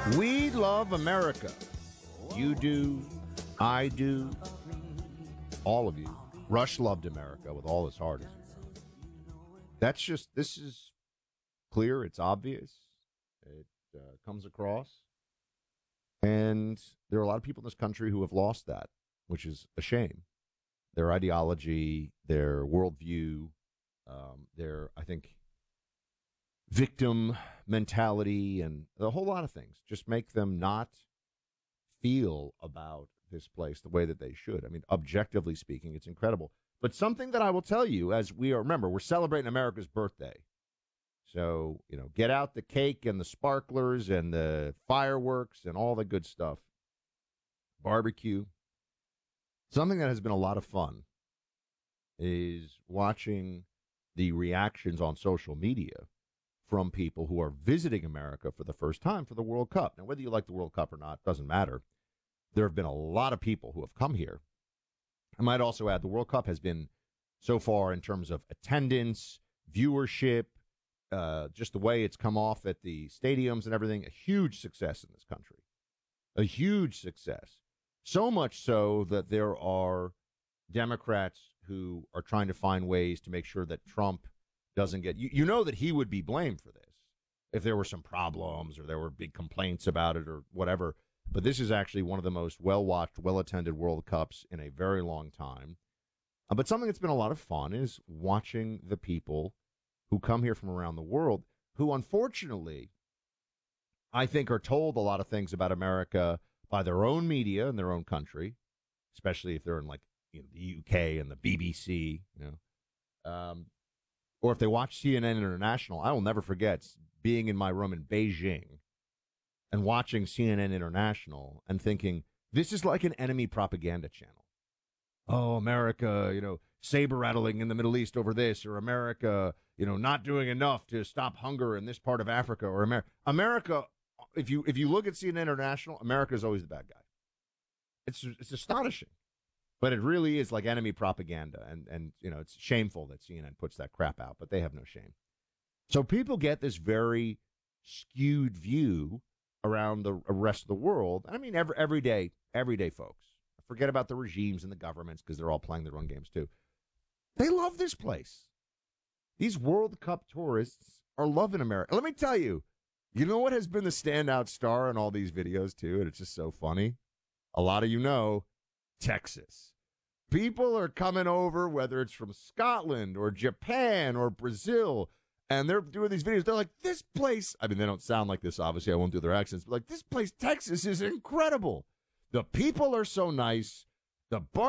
We love America. You do. I do. All of you. Rush loved America with all his heart. This is clear. It's obvious. It comes across. And there are a lot of people in this country who have lost that, which is a shame. Their ideology, their worldview, their, I think, victim mentality, and a whole lot of things just make them not feel about this place the way that they should. I mean, objectively speaking, it's incredible. But something that I will tell you, as remember, we're celebrating America's birthday. So, get out the cake and the sparklers and the fireworks and all the good stuff. Barbecue. Something that has been a lot of fun is watching the reactions on social media from people who are visiting America for the first time for the World Cup. Now, whether you like the World Cup or not, doesn't matter. There have been a lot of people who have come here. I might also add the World Cup has been, so far in terms of attendance, viewership, just the way it's come off at the stadiums and everything, a huge success in this country. A huge success. So much so that there are Democrats who are trying to find ways to make sure that Trump doesn't get, you know that he would be blamed for this if there were some problems or there were big complaints about it or whatever. But this is actually one of the most well-watched, well-attended World Cups in a very long time. But something that's been a lot of fun is watching the people who come here from around the world who, unfortunately, I think are told a lot of things about America by their own media in their own country, especially if they're in the UK and the BBC, or if they watch CNN International. I will never forget being in my room in Beijing and watching CNN International and thinking, this is like an enemy propaganda channel. Oh, America, saber rattling in the Middle East over this, or America, not doing enough to stop hunger in this part of Africa, or America. If you look at CNN International, America is always the bad guy. It's astonishing. But it really is like enemy propaganda, and it's shameful that CNN puts that crap out, but they have no shame. So people get this very skewed view around the rest of the world. I mean, everyday folks. Forget about the regimes and the governments because they're all playing their own games too. They love this place. These World Cup tourists are loving America. Let me tell you, you know what has been the standout star in all these videos too, and it's just so funny? A lot of Texas. People are coming over, whether it's from Scotland or Japan or Brazil, and they're doing these videos. They're like, this place, I mean, they don't sound like this, obviously. I won't do their accents, but like, this place, Texas, is incredible. The people are so nice. The bar